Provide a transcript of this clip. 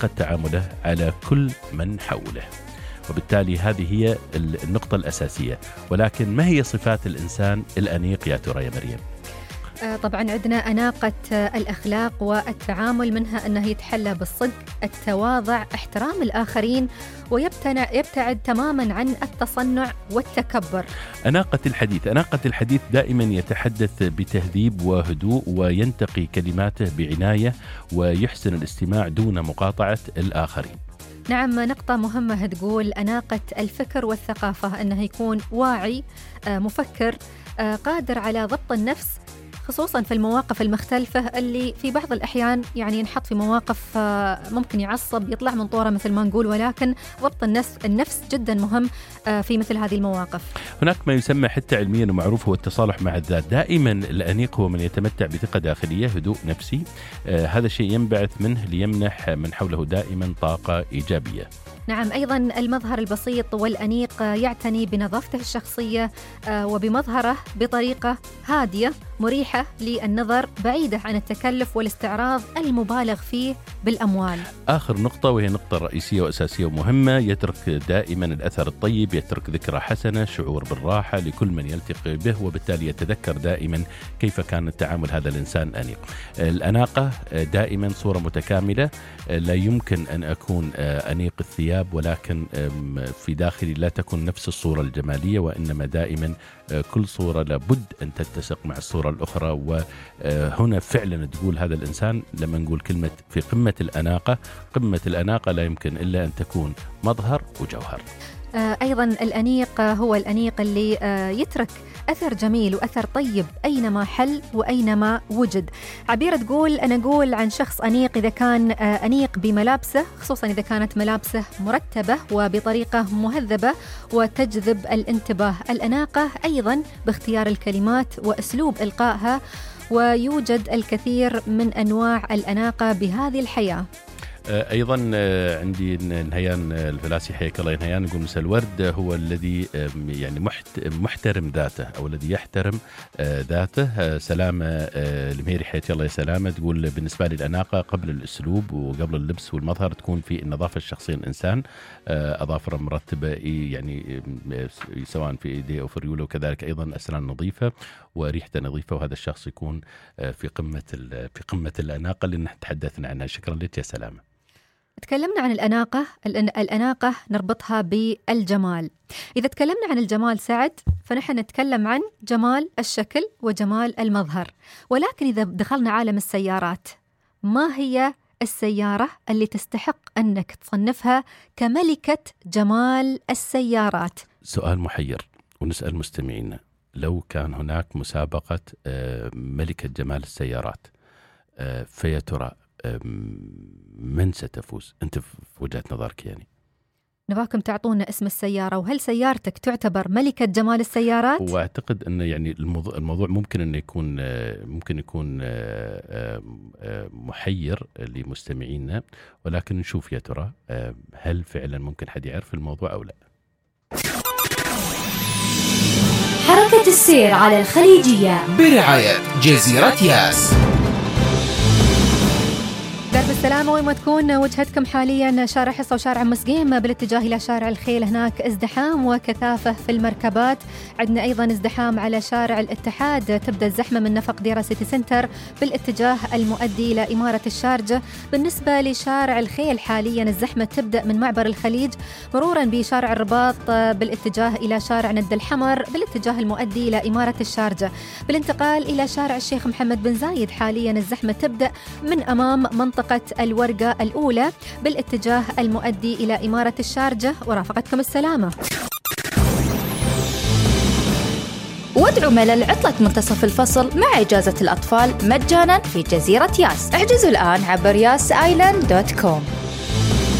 طريقة تعامله على كل من حوله. وبالتالي هذه هي النقطة الأساسية. ولكن ما هي صفات الإنسان الأنيق يا ترى يا مريم؟ طبعا عندنا أناقة الأخلاق والتعامل، منها أنه يتحلى بالصدق، التواضع، احترام الآخرين، ويبتعد تماما عن التصنع والتكبر. أناقة الحديث دائما يتحدث بتهذيب وهدوء، وينتقي كلماته بعناية، ويحسن الاستماع دون مقاطعة الآخرين. نعم، نقطة مهمة تقول أناقة الفكر والثقافة، أنه يكون واعي، مفكر، قادر على ضبط النفس، خصوصا في المواقف المختلفة اللي في بعض الأحيان يعني ينحط في مواقف ممكن يعصب، يطلع من طوره مثل ما نقول، ولكن ضبط النفس جدا مهم في مثل هذه المواقف. هناك ما يسمى حتى علميا ومعروف هو التصالح مع الذات. دائما الأنيق هو من يتمتع بثقة داخلية، هدوء نفسي، هذا الشيء ينبعث منه ليمنح من حوله دائما طاقة إيجابية. نعم، أيضا المظهر البسيط والأنيق يعتني بنظافته الشخصية وبمظهره بطريقة هادية مريحة للنظر، بعيدة عن التكلف والاستعراض المبالغ فيه بالأموال. آخر نقطة وهي نقطة رئيسية وأساسية ومهمة، يترك دائما الأثر الطيب، يترك ذكرى حسنة، شعور بالراحة لكل من يلتقي به، وبالتالي يتذكر دائما كيف كان تعامل هذا الإنسان أنيق. الأناقة دائما صورة متكاملة، لا يمكن أن أكون أنيق الثياب ولكن في داخلي لا تكون نفس الصورة الجمالية، وإنما دائما كل صورة لابد أن تتسق مع الصورة الأخرى. وهنا فعلا تقول هذا الإنسان لما نقول كلمة في قمة الأناقة لا يمكن إلا أن تكون مظهر وجوهر. أيضا الأنيق هو الأنيق اللي يترك أثر جميل وأثر طيب أينما حل وأينما وجد. عبيرة تقول أنا أقول عن شخص أنيق إذا كان أنيق بملابسه، خصوصا إذا كانت ملابسه مرتبة وبطريقة مهذبة وتجذب الانتباه. الأناقة أيضا باختيار الكلمات وأسلوب إلقائها، ويوجد الكثير من أنواع الأناقة بهذه الحياة. أيضا عندي نهيان الفلاسي حياك الله نهيان، يقول مثل الورد هو الذي يعني محترم ذاته أو الذي يحترم ذاته. سلامة المهيري حياك الله يا سلامة تقول بالنسبة لي الأناقة قبل الأسلوب وقبل اللبس والمظهر تكون في النظافة الشخصية الإنسان، أظافر مرتبة يعني سواء في إيديه أو في ريوله، وكذلك أيضا أسنان نظيفة وريحته نظيفة، وهذا الشخص يكون في قمة الأناقة اللي تحدثنا عنها. شكرا لك يا سلامة. تكلمنا عن الأناقة نربطها بالجمال. إذا تكلمنا عن الجمال سعد، فنحن نتكلم عن جمال الشكل وجمال المظهر. ولكن إذا دخلنا عالم السيارات، ما هي السيارة اللي تستحق أنك تصنفها كملكة جمال السيارات؟ سؤال محير، ونسأل مستمعينا لو كان هناك مسابقة ملكة جمال السيارات، فيا ترى من ستفوز؟ أنت في وجهة نظرك يعني نباكم تعطونا اسم السيارة، وهل سيارتك تعتبر ملكة جمال السيارات؟ وأعتقد أن يعني الموضوع ممكن أن يكون محير لمستمعينا، ولكن نشوف يا ترى هل فعلا ممكن حد يعرف الموضوع أو لا. حركة السير على الخليجية برعاية جزيرة ياس. درب السلامة وين ما تكون وجهتكم حاليا، شارع حصة وشارع مسقيم بالاتجاه إلى شارع الخيل، هناك ازدحام وكثافة في المركبات. عندنا أيضا ازدحام على شارع الاتحاد، تبدأ الزحمة من نفق ديرة سيتي سنتر بالاتجاه المؤدي إلى إمارة الشارجة. بالنسبة لشارع الخيل حاليا الزحمة تبدأ من معبر الخليج مرورا بشارع الرباط بالاتجاه إلى شارع ند الحمر بالاتجاه المؤدي إلى إمارة الشارجة. بالانتقال إلى شارع الشيخ محمد بن زايد حاليا الزحمة تبدأ من أمام منطقة الورقة الأولى بالاتجاه المؤدي إلى إمارة الشارجة. ورافقتكم السلامة. وادعوا ملل عطلة منتصف الفصل مع إجازة الأطفال مجانا في جزيرة ياس. احجزوا الآن عبر yasisland.com.